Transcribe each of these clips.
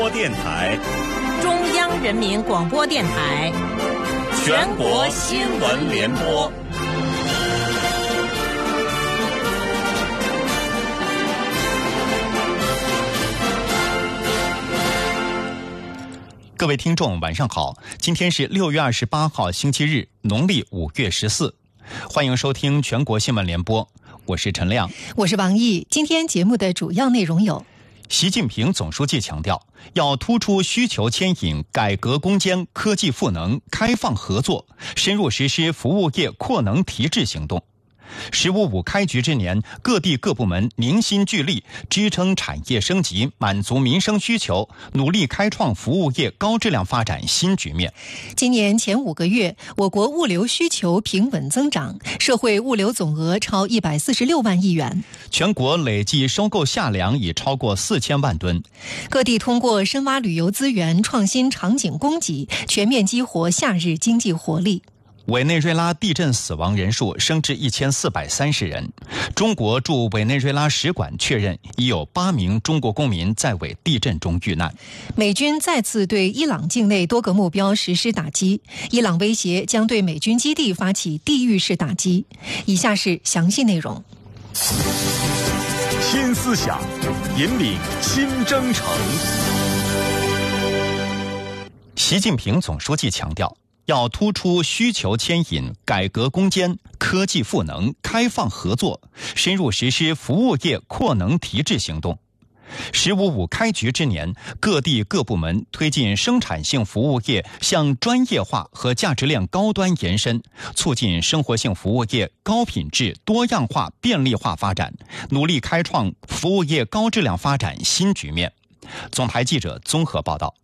电台、 中央人民广播电台、 全国新闻联播。 各位听众晚上好，今天是6月28号星期日，农历5月14，欢迎收听全国新闻联播，我是陈亮， 我是王毅。今天节目的主要内容有： 习近平总书记强调，要突出需求牵引，改革攻坚科技赋能，开放合作，深入实施服务业扩能提质行动。“15+5”开局之年，各地各部门凝心聚力，支撑产业升级，满足民生需求，努力开创服务业高质量发展新局面。 今年前5个月，我国物流需求平稳增长，社会物流总额超146万亿元。 全国累计收购夏粮已超过4000万吨。 各地通过深挖旅游资源、创新场景供给，全面激活夏日经济活力。 委内瑞拉地震死亡人数升至1430人。中国驻委内瑞拉使馆确认，已有8名中国公民在委地震中遇难。 美军再次对伊朗境内多个目标实施打击，伊朗威胁将对美军基地发起地域式打击。以下是详细内容。 新思想，引领新征程。 习近平总书记强调，要突出需求牵引，改革攻坚科技赋能，开放合作，深入实施服务业扩能提质行动。“15+5”开局之年，各地各部门推进生产性服务业向专业化和价值链高端延伸，促进生活性服务业高品质、多样化、便利化发展，努力开创服务业高质量发展新局面。总台记者综合报道。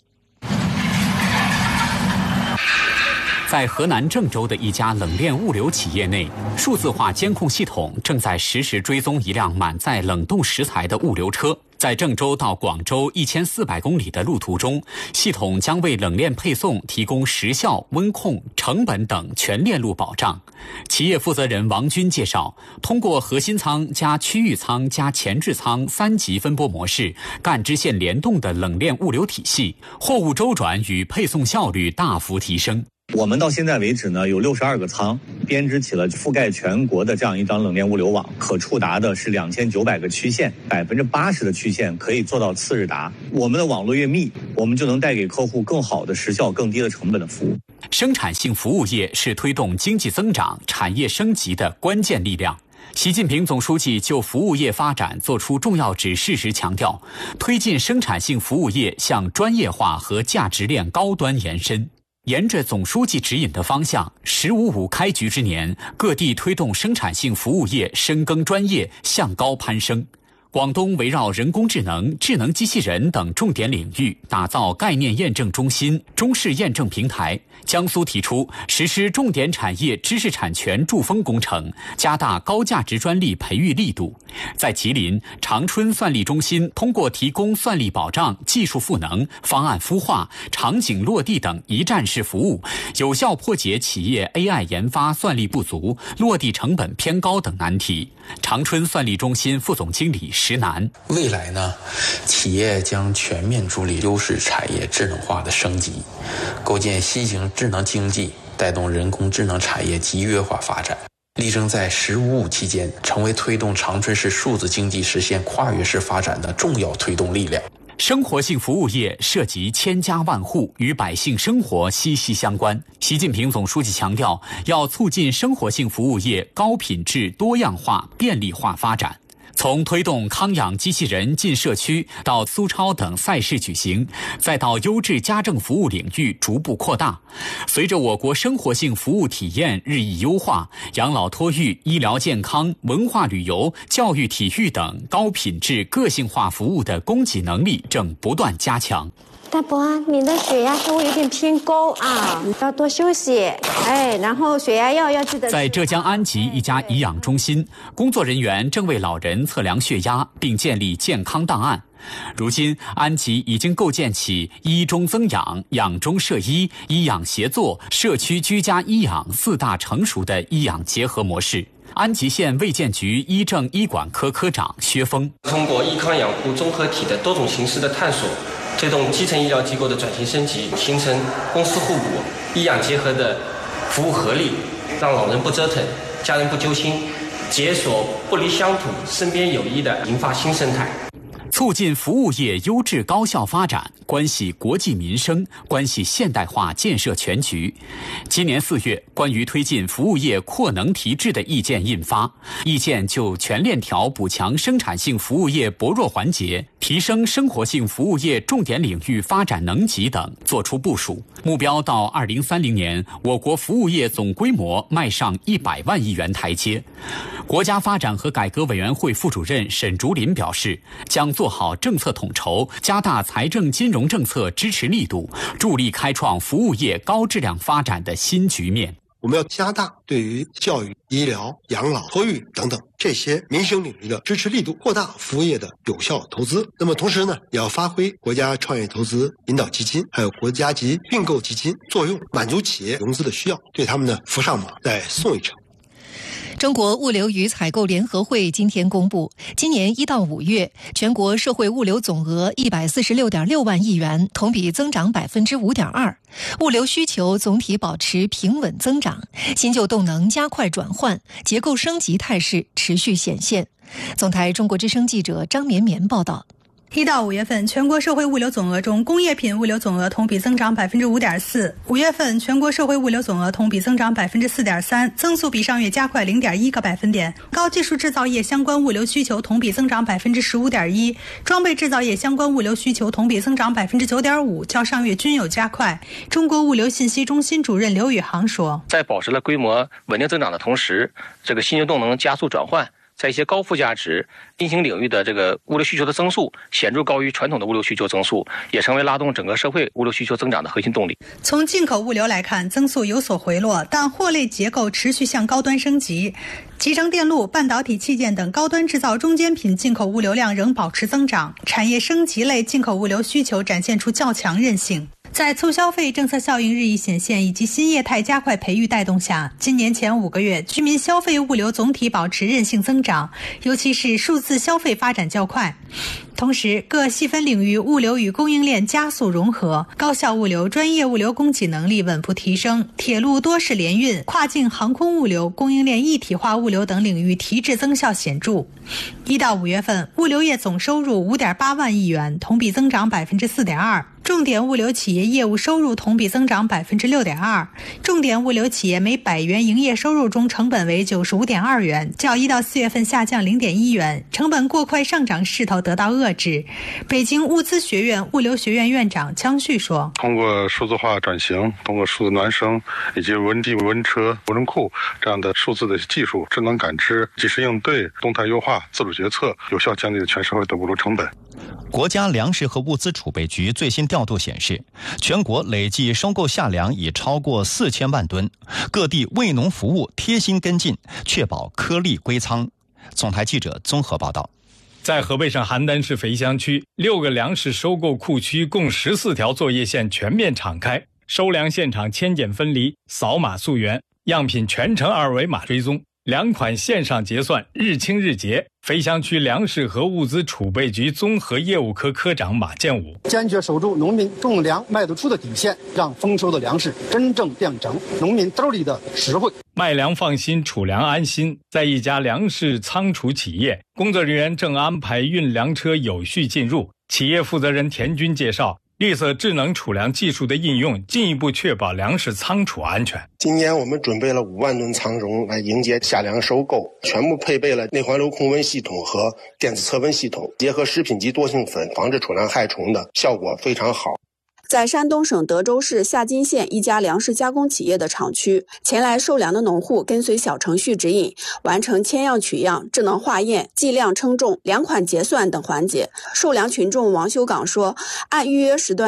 在河南郑州的一家冷链物流企业内，数字化监控系统正在实时追踪一辆满载冷冻食材的物流车。在郑州到广州1400公里的路途中，系统将为冷链配送提供时效、温控、成本等全链路保障。企业负责人王军介绍，通过核心舱加区域舱加前置舱3级分拨模式，干支线联动的冷链物流体系，货物周转与配送效率大幅提升。 我们到现在为止呢，有62个舱，编织起了覆盖全国的这样一张冷链物流网，可触达的是2900个区县，80%的区县可以做到次日达。我们的网络越密，我们就能带给客户更好的时效、更低的成本的服务。 生产性服务业是推动经济增长、产业升级的关键力量。习近平总书记就服务业发展作出重要指示时强调，推进生产性服务业向专业化和价值链高端延伸。沿着总书记指引的方向，“15+5”开局之年，各地推动生产性服务业深耕专业，向高攀升。广东围绕人工智能、智能机器人等重点领域打造概念验证中心、中试验证平台。江苏提出实施重点产业知识产权筑封工程，加大高价值专利培育力度。在吉林，长春算力中心通过提供算力保障、技术赋能、方案孵化、场景落地等一站式服务，有效破解企业 AI 研发算力不足、落地成本偏高等难题。长春算力中心副总经理石楠： 未来呢，企业将全面助力优势产业智能化的升级，构建新型智能经济，带动人工智能产业集约化发展，力争在“15+5”期间成为推动长春市数字经济实现跨越式发展的重要推动力量。 生活性服务业涉及千家万户，与百姓生活息息相关。习近平总书记强调，要促进生活性服务业高品质、多样化、便利化发展。从推动康养机器人进社区，到苏超等赛事举行，再到优质家政服务领域逐步扩大。随着我国生活性服务体验日益优化，养老托育、医疗健康、文化旅游、教育体育等高品质个性化服务的供给能力正不断加强。 大伯，你的血压稍微有点偏高啊，要多休息。然后血压药要记得。 在浙江安吉一家颐养中心，工作人员正为老人测量血压，并建立健康档案。如今，安吉已经构建起医中增养、养中摄医、医养协作、社区居家医养4大成熟的医养结合模式。安吉县卫健局医政医管科科长薛峰： 通过医康养护综合体的多种形式的探索， 推动基层医疗机构的转型升级，形成公私互补、医养结合的服务合力，让老人不折腾，家人不揪心，解锁不离乡土、身边有医的银发新生态。 促进服务业优质高效发展，关系国计民生，关系现代化建设全局。今年4月，关于推进服务业扩能提质的意见印发，意见就全链条补强生产性服务业薄弱环节，提升生活性服务业重点领域发展能级等作出部署，目标到2030年，我国服务业总规模迈上100万亿元台阶。国家发展和改革委员会副主任沈竹林表示，将做好政策统筹，加大财政金融政策支持力度，助力开创服务业高质量发展的新局面。 我们要加大对于教育、医疗、养老、托育等等这些民生领域的支持力度，扩大服务业的有效投资。那么同时呢，也要发挥国家创业投资引导基金还有国家级并购基金作用，满足企业融资的需要，对他们呢扶上马，再送一程。 中国物流与采购联合会今天公布，今年1到5月，全国社会物流总额146.6万亿元，同比增长5.2%，物流需求总体保持平稳增长，新旧动能加快转换，结构升级态势持续显现。总台中国之声记者张绵绵报道。 1到5月份，全国社会物流总额中，工业品物流总额同比增长5.4%。5月份，全国社会物流总额同比增长4.3%，增速比上月加快0.1个百分点。高技术制造业相关物流需求同比增长15.1%，装备制造业相关物流需求同比增长9.5%，较上月均有加快。中国物流信息中心主任刘宇航说， 在保持了规模稳定增长的同时，这个新旧动能加速转换，在一些高附加值新型领域的这个物流需求的增速显著高于传统的物流需求增速，也成为拉动整个社会物流需求增长的核心动力。 从进口物流来看，增速有所回落，但货类结构持续向高端升级。集成电路、半导体器件等高端制造中间品进口物流量仍保持增长，产业升级类进口物流需求展现出较强韧性。在促消费政策效应日益显现以及新业态加快培育带动下，今年前5个月，居民消费物流总体保持韧性增长，尤其是数字消费发展较快。同时，各细分领域物流与供应链加速融合，高效物流、专业物流供给能力稳步提升，铁路多式联运、跨境航空物流、供应链一体化物流等领域提质增效显著。1到5月份，物流业总收入5.8万亿元，同比增长4.2%。重点物流企业业务收入同比增长6.2%，重点物流企业每100元营业收入中成本为95.2元，较1到4月份下降0.1元，成本过快上涨势头得到遏制。北京物资学院物流学院院长姜旭说， 通过数字化转型，通过数字孪生以及文地、文车、无人库这样的数字的技术、智能感知、及时应对、动态优化、自主决策，有效降低了全社会的物流成本。 国家粮食和物资储备局最新调度显示，全国累计收购夏粮已超过4000万吨，各地为农服务贴心跟进，确保颗粒归仓。总台记者综合报道。 在河北省邯郸市肥乡区，6个粮食收购库区共14条作业线全面敞开，收粮现场签检分离、扫码溯源，样品全程2维码追踪，粮款线上结算，日清日结。肥乡区粮食和物资储备局综合业务科科长马建武坚决守住农民种粮卖得出的底线，让丰收的粮食真正变成农民兜里的实惠。 卖粮放心，储粮安心。在一家粮食仓储企业，工作人员正安排运粮车有序进入。企业负责人田军介绍，绿色智能储粮技术的应用进一步确保粮食仓储安全。 今年我们准备了5万吨仓容来迎接夏粮收购，全部配备了内环流控温系统和电子测温系统，结合食品级多性粉防治储粮害虫的效果非常好。 在山东省德州市夏津县一家粮食加工企业的厂区，前来收粮的农户跟随小程序指引，完成签样取样、智能化验、计量称重、粮款结算等环节。收粮群众王修岗说，按预约时段